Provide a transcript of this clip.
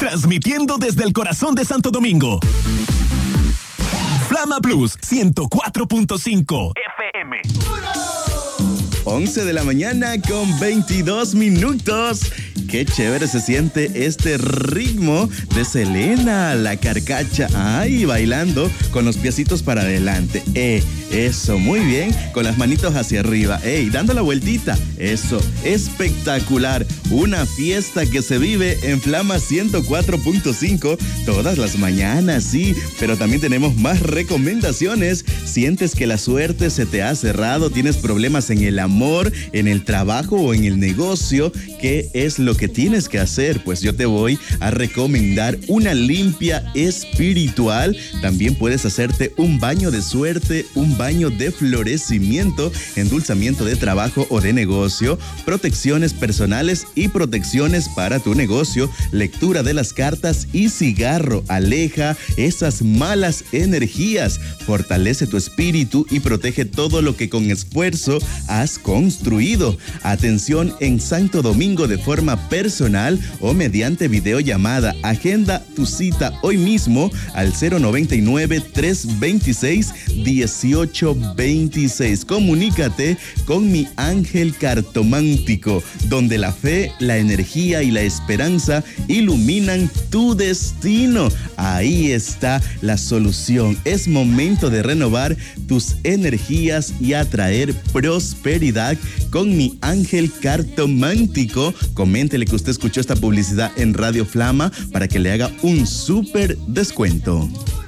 transmitiendo desde el corazón de Santo Domingo. Flama Plus 104.5 FM. 11 de la mañana con 22 minutos. Qué chévere se siente este ritmo de Selena, la carcacha. Ay, bailando con los piecitos para adelante. Eso, muy bien. Con las manitos hacia arriba. Dando la vueltita. Eso, espectacular. Una fiesta que se vive en Flama 104.5 todas las mañanas, sí. Pero también tenemos más recomendaciones. Sientes que la suerte se te ha cerrado, tienes problemas en el amor, en el trabajo o en el negocio. ¿Qué es lo que tienes que hacer? Pues yo te voy a recomendar una limpia espiritual. También puedes hacerte un baño de suerte, un baño de florecimiento, endulzamiento de trabajo o de negocio, protecciones personales y protecciones para tu negocio, lectura de las cartas y cigarro. Aleja esas malas energías, fortalece tu espíritu y protege todo lo que con esfuerzo has construido. Atención en Santo Domingo de forma personal o mediante videollamada. Agenda tu cita hoy mismo al 099-326-1826. Comunícate con mi ángel cartomántico, donde la fe, la energía y la esperanza iluminan tu destino. Ahí está la solución. Es momento de renovar tus energías y atraer prosperidad con mi ángel cartomántico. Coméntele que usted escuchó esta publicidad en Radio Flama para que le haga un súper descuento.